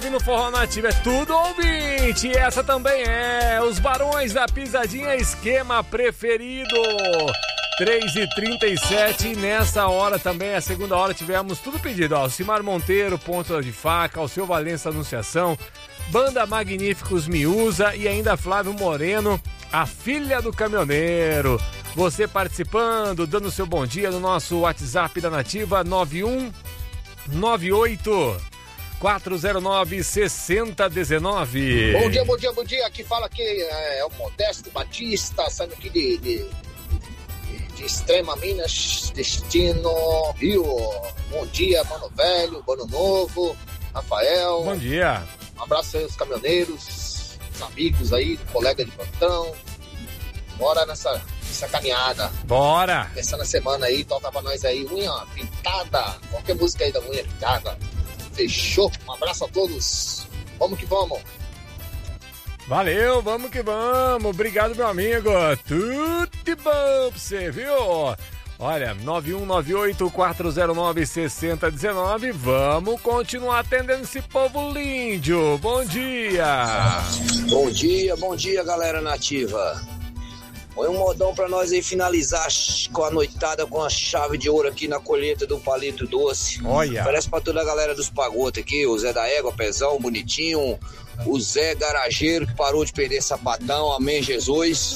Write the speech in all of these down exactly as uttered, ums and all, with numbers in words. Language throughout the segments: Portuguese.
aqui no Forró Nativo é tudo ouvinte. E essa também é os Barões da Pisadinha, esquema preferido. três e trinta e sete, e nessa hora também, a segunda hora, tivemos tudo pedido. Ó, Alcimar Monteiro, Ponta de Faca, Alceu Valença, Anunciação, Banda Magníficos Miúza e ainda Flávio Moreno, a filha do caminhoneiro. Você participando, dando seu bom dia no nosso WhatsApp da Nativa, nove um nove oito quatro zero nove seis zero um nove. Bom dia, bom dia, bom dia. Aqui fala que é o Modesto Batista, saindo aqui de, de, de Extrema Minas, Destino, Rio. Bom dia, Mano Velho, Mano Novo, Rafael. Bom dia. Um abraço aí aos caminhoneiros, os amigos aí, colega de plantão. Bora nessa, nessa caminhada. Bora! Começando a semana aí, toca pra nós aí, unha pintada. Qualquer música aí da unha pintada. Fechou? Um abraço a todos. Vamos que vamos. Valeu, vamos que vamos. Obrigado, meu amigo. Tudo de bom pra você, viu? Olha, nove um nove oito quatro zero nove seis zero um nove. Vamos continuar atendendo esse povo lindo. Bom dia. Bom dia, bom dia, galera nativa. Põe um modão pra nós aí finalizar com a noitada com a chave de ouro aqui na colheita do Palito Doce. Olha. Oferece pra toda a galera dos pagotes aqui, o Zé da Égua, Pezão, Bonitinho, o Zé Garageiro, que parou de perder sapatão, amém Jesus.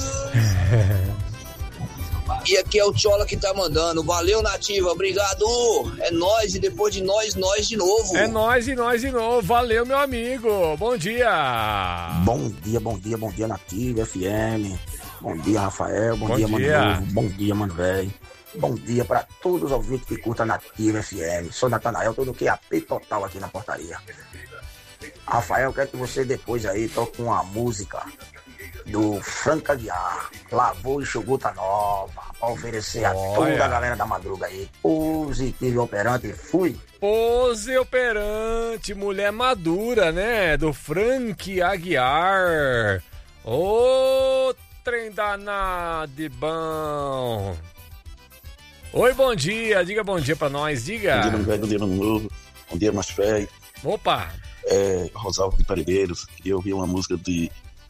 E aqui é o Tchola que tá mandando. Valeu, Nativa, obrigado. É nós e depois de nós, nós de novo. É nós e nós de novo. Valeu, meu amigo. Bom dia. Bom dia, bom dia, bom dia, Nativa F M. Bom dia, Rafael. Bom, bom dia, dia, Mano Novo. Bom dia, Mano Velho. Bom dia para todos os ouvintes que curtam a Nativa F M. Sou Natanael, todo Q A P total aqui na portaria. Rafael, quero que você depois aí toque uma música do Franca Guiar, Lavou e Chuguta Nova, para oferecer a Olha. toda a galera da madruga aí. Positivo e operante, fui. Pose operante, mulher madura, né? Do Frank Aguiar. Ô, trem danado de bom. Oi, bom dia. Diga bom dia pra nós, diga. Bom dia, Mano Velho, bom dia, Mano Novo. Bom dia, Macho Velho. Opa. É, Rosalvo de Paredeiros. Queria ouvir uma música de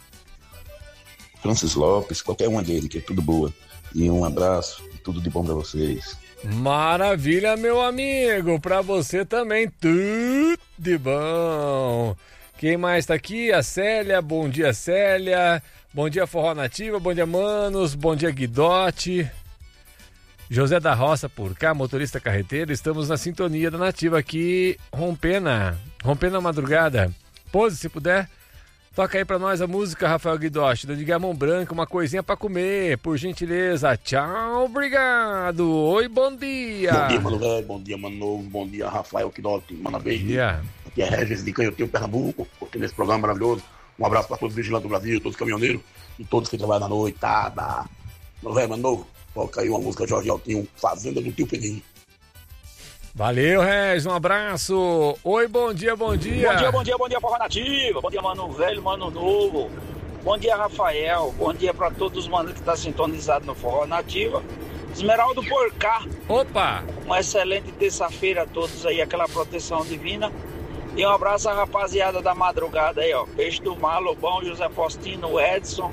Francis Lopes, qualquer uma dele, que é tudo boa. E um abraço, tudo de bom pra vocês. Maravilha, meu amigo. Pra você também, tudo de bom. Quem mais tá aqui? A Célia. Bom dia, Célia. Bom dia, Forró Nativa. Bom dia, Manos. Bom dia, Guidote. José da Roça por cá, motorista carreteiro. Estamos na sintonia da Nativa aqui. Rompena. Rompena madrugada. Pose, se puder. Toca aí pra nós a música, Rafael Guidotti, do Digamão Branco, uma coisinha pra comer, por gentileza. Tchau, obrigado. Oi, bom dia. Bom dia, Mano Velho, bom dia, Mano Novo, bom dia, Rafael Guidotti, Mano Verde. Yeah. Aqui é Regis de Canhotinho, Pernambuco, curtindo esse programa maravilhoso. Um abraço pra todos os vigilantes do Brasil, todos os caminhoneiros e todos que trabalham na noitada. Mano Velho, Mano Novo, toca aí uma música Jorge Altinho, Fazenda do Tio Peninho. Valeu, Regis, um abraço. Oi, bom dia, bom dia. Bom dia, bom dia, bom dia, Forró Nativa. Bom dia, Mano Velho, Mano Novo. Bom dia, Rafael. Bom dia pra todos os manos que estão sintonizados no Forró Nativa. Esmeraldo por cá. Opa! Uma excelente terça-feira a todos aí, aquela proteção divina. E um abraço à rapaziada da madrugada aí, ó. Peixe do Mar, Lobão, José Faustino, Edson.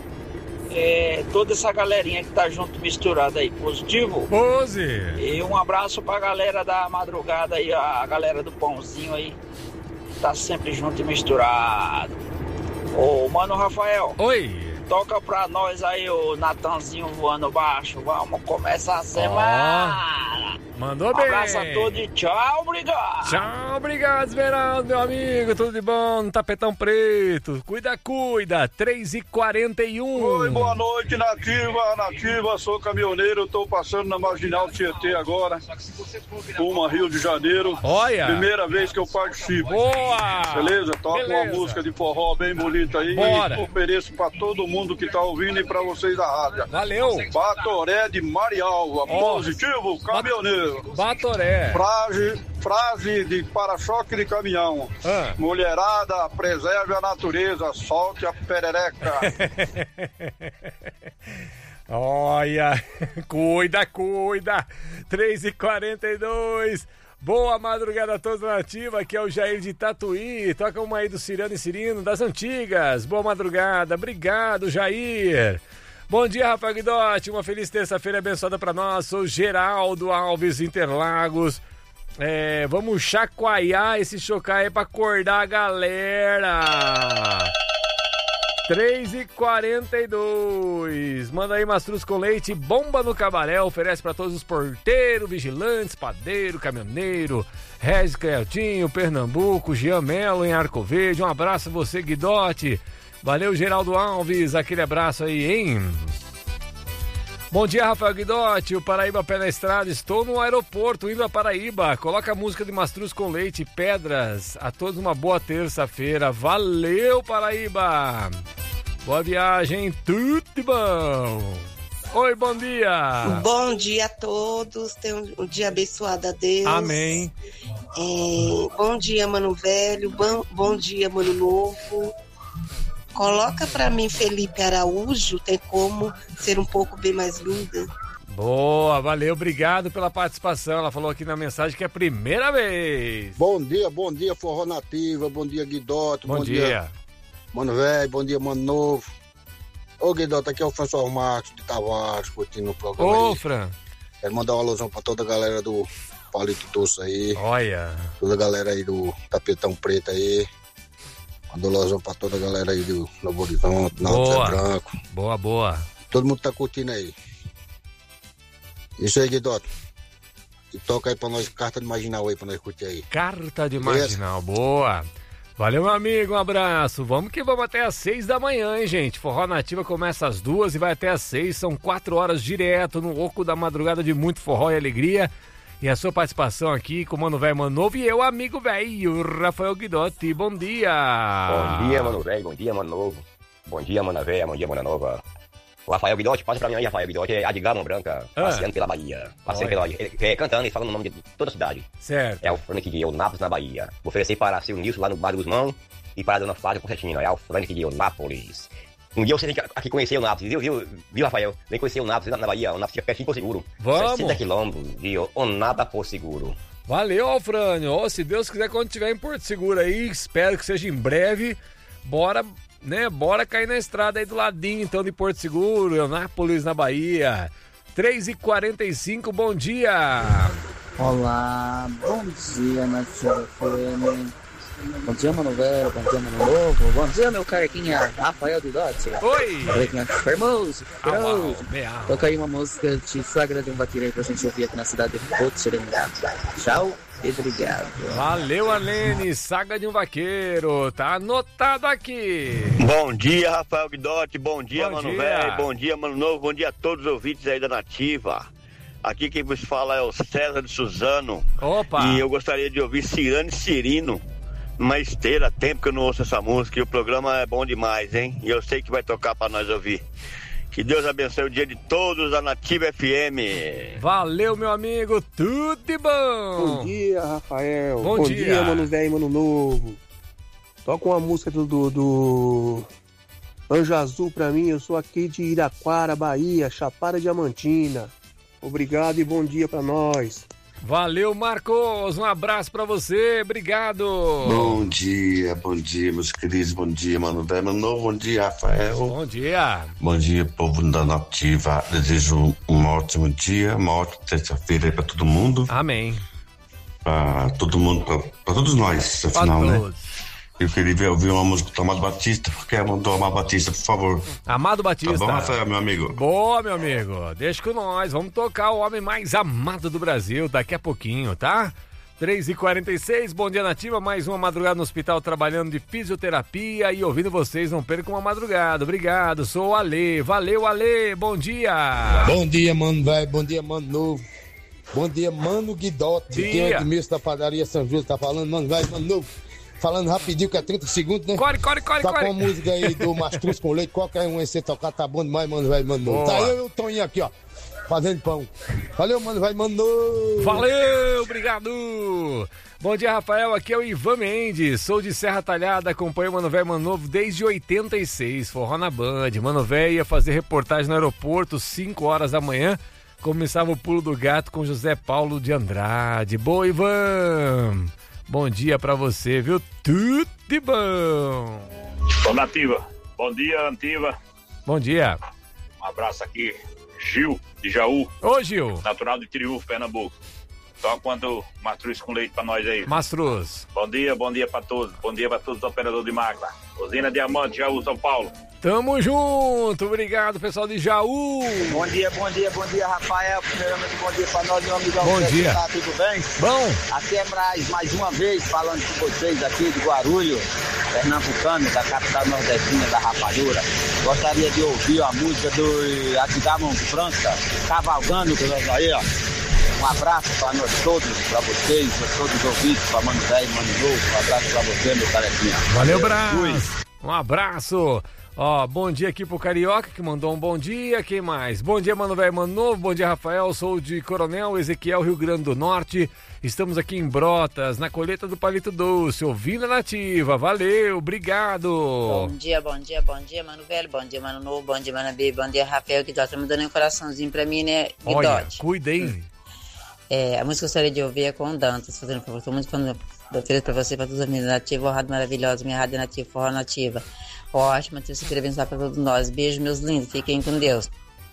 É, toda essa galerinha que tá junto, misturada aí, positivo. Pose! E um abraço pra galera da madrugada aí, a galera do Pãozinho aí, tá sempre junto e misturado. Ô, Mano Rafael. Oi! Toca pra nós aí o Natanzinho voando baixo, vamos começar a semana. Oh, mandou um bem. Abraço a todos e tchau, obrigado. Tchau, obrigado, Esmeraldo, meu amigo, tudo de bom no tapetão preto. Cuida, cuida, três e quarenta e um. Oi, boa noite, Nativa, Nativa, sou caminhoneiro, tô passando na Marginal Tietê agora, Uma, Rio de Janeiro. Olha. Primeira vez que eu participo. Boa. Beleza? Toca Beleza. uma música de forró bem bonita aí. Bora. E ofereço pra todo mundo que tá ouvindo e pra vocês da rádio. Valeu. Batoré de Marialva, oh. Positivo, caminhoneiro. Batoré. Frase, frase de para-choque de caminhão. Ah. Mulherada, preserve a natureza, solte a perereca. Olha, cuida, cuida. três e quarenta e dois. Boa madrugada a todos na Ativa, aqui é o Jair de Tatuí. Toca uma aí do Cirano e Cirino, das antigas. Boa madrugada, obrigado, Jair. Bom dia, Rafael Guidotti, uma feliz terça-feira abençoada pra nós. Sou Geraldo Alves, Interlagos. É, vamos chacoalhar esse chocai aí pra acordar a galera. três e quarenta e dois. Manda aí mastruz com leite, bomba no cabaré. Oferece pra todos os porteiros, vigilantes, padeiro, caminhoneiro, Regis Cleotinho, Pernambuco, Jean Melo em Arco Verde. Um abraço a você, Guidotti. Valeu, Geraldo Alves. Aquele abraço aí, hein? Bom dia, Rafael Guidotti, o Paraíba Pé na Estrada, estou no aeroporto indo a Paraíba, coloca a música de Mastruz com Leite, Pedras, a todos uma boa terça-feira, valeu Paraíba, boa viagem, tudo de bom. Oi, bom dia. Bom dia a todos, tenham um dia abençoado a Deus. Amém. É, bom dia, Mano Velho, bom, bom dia, Mano Novo. Coloca pra mim Felipe Araújo, tem como ser um pouco bem mais linda. Boa, valeu, obrigado pela participação. Ela falou aqui na mensagem que é a primeira vez. Bom dia, bom dia, Forró Nativa, bom dia, Guidoto. Bom, bom dia. dia. Mano Velho, bom dia, Mano Novo. Ô, Guidoto, aqui é o François Marcos de Tavares, curtindo o programa. Ô, aí. Fran. Quero mandar uma alusão pra toda a galera do Palito Doce aí. Olha. Toda a galera aí do Tapetão Preto aí. Mandou alusão pra toda a galera aí do Novo Horizonte, Náutico Zé Branco. Boa, boa. Todo mundo tá curtindo aí. Isso aí, Guidoto. E toca aí pra nós, carta de marginal aí pra nós curtir aí. Carta de marginal, boa. Valeu, meu amigo, um abraço. Vamos que vamos até às seis da manhã, hein, gente? Forró Nativa começa às duas e vai até às seis. São quatro horas direto no oco da madrugada de muito forró e alegria. E a sua participação aqui com o Mano Velho, Mano Novo e eu, amigo velho, Rafael Guidotti. Bom dia! Bom dia, Mano Velho, bom dia, Mano Novo. Bom dia, Mana Velha, bom dia, Mana Nova. O Rafael Guidotti, passa pra mim aí, Rafael Guidotti, é Adgar Mão Branca, passeando ah. pela Bahia. Passeando pela Bahia, é, cantando e falando o nome de toda a cidade. Certo. É o Frank de Eunápolis, na Bahia. Vou oferecer para seu Nilson lá no Bar do Guzmão e para a Dona Flávia Concertina. É o Frank de Eunápolis. Um dia você tem que aqui conhecer o Nápoles, viu, viu, viu, Rafael? Vem conhecer o Nápoles na, na Bahia, o Nápoles fica pertinho por seguro. Vamos! sessenta quilômetros de Onada por seguro. Valeu, Alfrânio. Oh, se Deus quiser, quando tiver em Porto Seguro aí, espero que seja em breve, bora, né, bora cair na estrada aí do ladinho, então, de Porto Seguro, Eunápolis, na Bahia. três e quarenta e cinco, bom dia! Olá, bom dia, Nativa F M. Bom dia, Mano Velho, bom dia, Mano Novo. Bom dia, meu carequinha Rafael Guidotti. Oi! Carequinha Fermoso, Fermoso. Ah, Toca aí uma música de Sagra de um Vaqueiro aí pra gente ouvir aqui na cidade de Porto Serenidade. Tchau e obrigado. Valeu, Alene, Saga de um Vaqueiro. Tá anotado aqui. Bom dia, Rafael Guidotti. Bom dia, bom Mano Velho. Bom dia, Mano Novo. Bom dia a todos os ouvintes aí da Nativa. Aqui quem vos fala é o César de Suzano. Opa! E eu gostaria de ouvir Cirano e Cirino. Uma esteira, tempo que eu não ouço essa música e o programa é bom demais, hein? E eu sei que vai tocar pra nós ouvir. Que Deus abençoe o dia de todos da Nativa F M. Valeu, meu amigo, tudo de bom. Bom dia, Rafael. Bom, bom dia. dia, Mano Velho e Mano Novo. Toca uma música do, do, do Anjo Azul pra mim. Eu sou aqui de Iraquara, Bahia, Chapada Diamantina. Obrigado e bom dia pra nós. Valeu, Marcos, um abraço pra você, obrigado. Bom dia, bom dia, meus queridos, bom dia, Mano Velho, Mano Novo, bom dia, Rafael. Bom dia. Bom dia, povo da Nativa, desejo um ótimo dia, uma ótima terça-feira aí pra todo mundo. Amém. Pra todo mundo, pra, pra todos nós, afinal, pra né? todos. Eu queria ouvir uma música do Amado Batista, porque mandou Amado Batista, por favor. Amado Batista. Tá bom, Rafael, meu amigo? Boa, meu amigo. Deixa com nós. Vamos tocar o homem mais amado do Brasil daqui a pouquinho, tá? três e quarenta e seis, bom dia, Nativa. Mais uma madrugada no hospital trabalhando de fisioterapia e ouvindo vocês. Não percam uma madrugada. Obrigado. Sou o Ale. Valeu, Ale. Bom dia. Bom dia, Mano Velho. Bom dia, Mano Novo. Bom dia, Mano Guidotti. Dia. Quem é Edmilson da padaria São Júlio tá falando, Mano Velho, Mano Novo. Falando rapidinho, que é trinta segundos, né? Corre, corre, corre, tá corre. com a música aí do Mastruz com Leite, qualquer um aí você tocar, tá bom demais, Mano Velho, Mano Novo. Tá eu e o Toninho aqui, ó, fazendo pão. Valeu, Mano Velho, Mano Novo. Valeu, obrigado. Bom dia, Rafael, aqui é o Ivan Mendes, sou de Serra Talhada, acompanho o Mano Velho, Mano Novo desde oitenta e seis, forró na Band. Mano Velho ia fazer reportagem no aeroporto, cinco horas da manhã, Começava o Pulo do Gato com José Paulo de Andrade. Boa, Ivan! Bom dia pra você, viu? Tudo de bom! Ô, Nativa, bom dia, Nativa. Bom dia. Um abraço aqui, Gil, de Jaú. Ô, Gil. Natural de Triunfo, Pernambuco. Só quanto mastruz com leite pra nós aí. Mastruz. Bom dia, bom dia pra todos. Bom dia pra todos os operadores de máquina. Usina Diamante, Jaú, São Paulo. Tamo junto, obrigado pessoal de Jaú. Bom dia, bom dia, bom dia, Rafael. Primeiramente, bom dia pra nós, meu amigão. Bom dia. Tá tudo bem? Bom. Aqui é Braz, mais uma vez, falando com vocês aqui de Guarulhos, pernambucano, da capital nordestina da Rapadura. Gostaria de ouvir a música do Atigamon França, Cavalgando, que nós aí, ó. Um abraço para nós todos, para vocês, para todos os ouvintes, para Mano Velho, Mano Novo. Um abraço para você, meu carequinha. Valeu, Braz. Um abraço. Ó, bom dia aqui pro Carioca, que mandou um bom dia. Quem mais? Bom dia, Mano Velho, Mano Novo. Bom dia, Rafael. Sou de Coronel Ezequiel, Rio Grande do Norte. Estamos aqui em Brotas, na colheita do Palito Doce, ouvindo a Nativa. Valeu, obrigado. Bom dia, bom dia, bom dia, Mano Velho. Bom dia, Mano Novo. Bom dia, Mano B. Bom dia, Rafael, que tá me dando um coraçãozinho pra mim, né? Olha, cuidem. É, a música que eu gostaria de ouvir é com o Dantas, fazendo favor. Estou muito falando da feliz pra você, pra todos os amigos Nativa, rádio maravilhosa, minha rádio Nativa, forró Nativa. Ótimo, eu queria abençoar pra todos nós. Beijo, meus lindos, fiquem com Deus.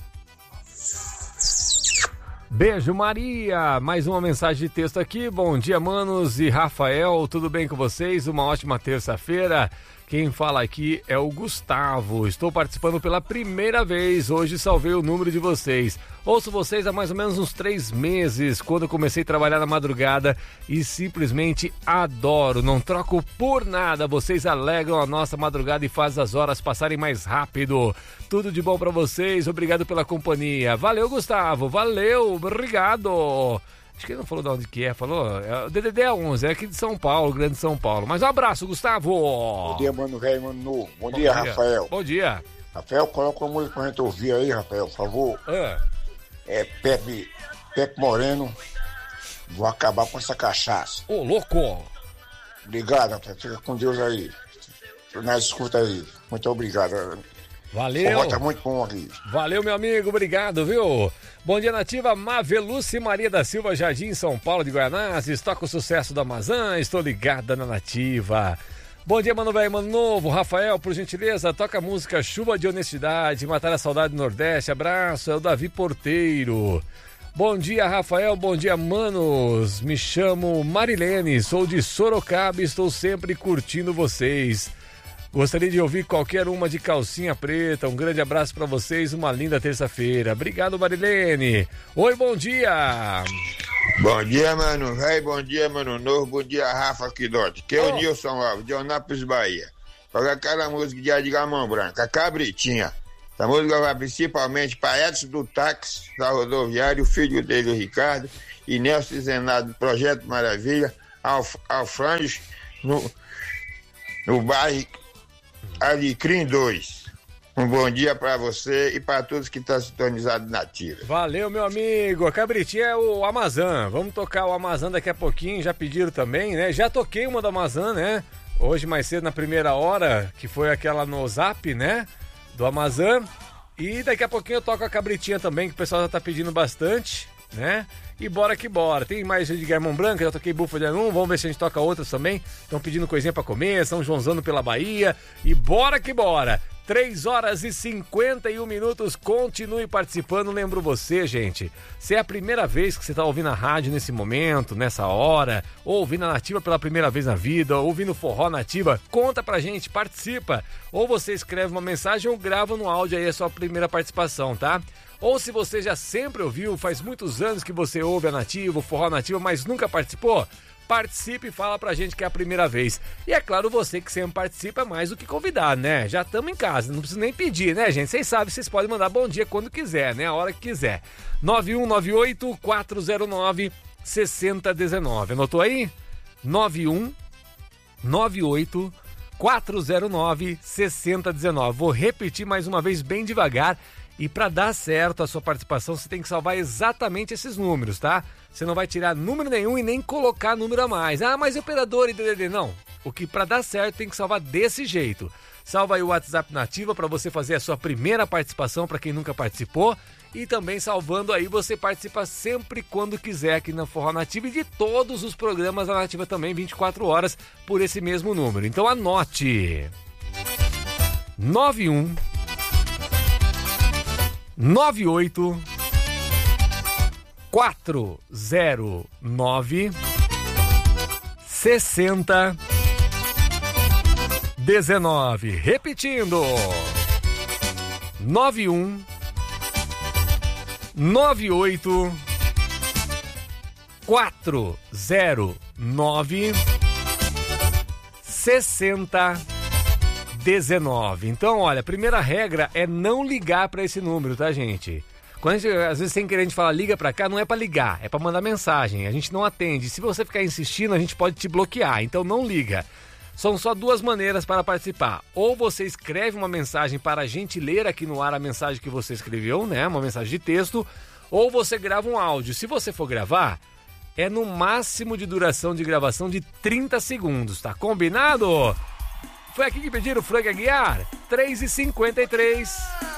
Beijo, Maria. Mais uma mensagem de texto aqui. Bom dia, manos e Rafael, tudo bem com vocês? Uma ótima terça-feira. Quem fala aqui é o Gustavo. Estou participando pela primeira vez. Hoje salvei o número de vocês. Ouço vocês há mais ou menos uns três meses, quando eu comecei a trabalhar na madrugada e simplesmente adoro. Não troco por nada. Vocês alegram a nossa madrugada e fazem as horas passarem mais rápido. Tudo de bom pra vocês. Obrigado pela companhia. Valeu, Gustavo. Valeu. Obrigado. Acho que ele não falou de onde que é, falou. É, o D D D é onze, é aqui de São Paulo, Grande São Paulo. Mas um abraço, Gustavo. Bom dia, Mano Velho, Mano Novo. Bom, Bom dia, dia, Rafael. Bom dia. Rafael, coloca uma música pra gente ouvir aí, Rafael, por favor. É. É Pepe, Pepe Moreno. Vou acabar com essa cachaça. Ô, louco. Obrigado, Rafael. Fica com Deus aí. Nós escuta aí. Muito obrigado. Valeu. Tá muito bom aqui. Valeu, meu amigo. Obrigado, viu? Bom dia, Nativa. Maveluce Maria da Silva, Jardim, São Paulo de Guianazes. Toca o sucesso da Amazã. Estou ligada na Nativa. Bom dia, Mano Velho, Mano Novo. Rafael, por gentileza, toca a música Chuva de Honestidade, Matar a Saudade do Nordeste. Abraço, é o Davi Porteiro. Bom dia, Rafael. Bom dia, manos. Me chamo Marilene, sou de Sorocaba e estou sempre curtindo vocês. Gostaria de ouvir qualquer uma de Calcinha Preta. Um grande abraço pra vocês, uma linda terça-feira. Obrigado, Marilene. Oi, bom dia. Bom dia, Mano Velho. Bom dia, Mano Novo. Bom dia, Rafa Quidote. Que é o oh. Nilson Alves, de Onápolis, Bahia. Toca aquela música de Adigamão Branca, Cabritinha. Essa música vai principalmente para Edson do Táxi, da rodoviária, o filho dele, o Ricardo, e Nelson Zenado, do Projeto Maravilha, Alf, Alfrandes, no, no bairro Alecrim dois. Um bom dia pra você e pra todos que estão sintonizados na Nativa. Valeu, meu amigo. A Cabritinha é o Amazã. Vamos tocar o Amazã daqui a pouquinho. Já pediram também, né? Já toquei uma do Amazã, né? Hoje mais cedo na primeira hora, que foi aquela no Zap, né? Do Amazã. E daqui a pouquinho eu toco a Cabritinha também, que o pessoal já tá pedindo bastante, né? E bora que bora. Tem mais de Guermão Branca, já toquei Bufa de Anum, vamos ver se a gente toca outras também. Estão pedindo coisinha pra comer, São Joãozano pela Bahia. E bora que bora. três horas e cinquenta e um minutos, continue participando. Lembro você, gente, se é a primeira vez que você está ouvindo a rádio nesse momento, nessa hora, ou ouvindo a Nativa pela primeira vez na vida, ou ouvindo Forró Nativa, conta pra gente, participa. Ou você escreve uma mensagem ou grava no áudio aí a sua primeira participação, tá? Ou se você já sempre ouviu, faz muitos anos que você ouve a Nativa, o Forró Nativa, mas nunca participou, participe e fala pra gente que é a primeira vez. E é claro, você que sempre participa é mais do que convidado, né? Já estamos em casa, não precisa nem pedir, né, gente? Vocês sabem, vocês podem mandar bom dia quando quiser, né? A hora que quiser. nove um nove oito, quatro zero nove, seis zero um nove. Anotou aí? nove um nove oito, quatro zero nove, seis zero um nove. Vou repetir mais uma vez bem devagar. E para dar certo a sua participação, você tem que salvar exatamente esses números, tá? Você não vai tirar número nenhum e nem colocar número a mais. Ah, mas operador e D D D, não. O que para dar certo tem que salvar desse jeito. Salva aí o WhatsApp Nativa para você fazer a sua primeira participação para quem nunca participou. E também salvando aí, você participa sempre quando quiser aqui na Forró Nativa e de todos os programas da Nativa também, vinte e quatro horas, por esse mesmo número. Então anote. nove um nove oito quatro zero nove sessenta dezenove. Repetindo. nove um nove oito quatro zero nove sessenta dezenove. Então, olha, a primeira regra é não ligar para esse número, tá, gente? Quando a gente, às vezes, sem querer, a gente fala liga para cá, não é para ligar, é para mandar mensagem. A gente não atende. Se você ficar insistindo, a gente pode te bloquear. Então, não liga. São só duas maneiras para participar. Ou você escreve uma mensagem para a gente ler aqui no ar a mensagem que você escreveu, né? Uma mensagem de texto. Ou você grava um áudio. Se você for gravar, é no máximo de duração de gravação de trinta segundos, tá combinado? Foi aqui que pediram o Frank Aguiar, três e cinquenta e três.